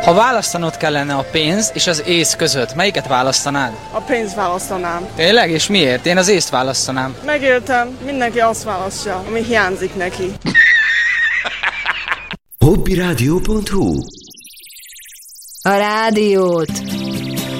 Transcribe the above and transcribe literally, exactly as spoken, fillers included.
Ha választanod kellene a pénz és az ész között, melyiket választanád? A pénzt választanám. Tényleg? És miért? Én az észt választanám. Megéltem, mindenki azt választja, ami hiányzik neki. hobbyradio pont hu A rádiót